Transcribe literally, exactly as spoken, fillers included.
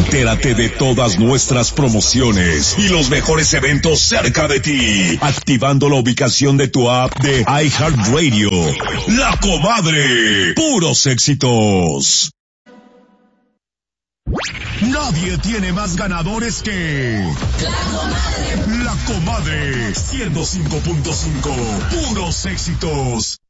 Entérate de todas nuestras promociones y los mejores eventos cerca de ti, activando la ubicación de tu app de iHeartRadio. La Comadre, puros éxitos. Nadie tiene más ganadores que La Comadre. La Comadre, ciento cinco punto cinco, puros éxitos.